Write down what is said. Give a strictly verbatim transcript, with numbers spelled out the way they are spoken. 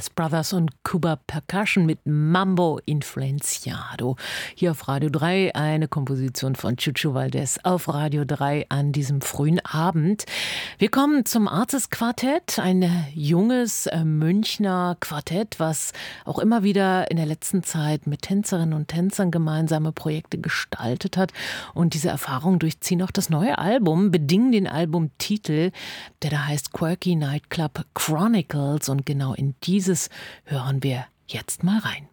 Jazz Brothers und Cuba Percussion mit Mambo Influenciado. Hier auf Radio drei eine Komposition von Chucho Valdés auf Radio drei an diesem frühen Abend. Wir kommen zum Arces Quartett, ein junges Münchner Quartett, was auch immer wieder in der letzten Zeit mit Tänzerinnen und Tänzern gemeinsame Projekte gestaltet hat. Und diese Erfahrungen durchziehen auch das neue Album, bedingen den Albumtitel, der da heißt Quirky Nightclub Chronicles. Und genau in dieses hören wir jetzt mal rein.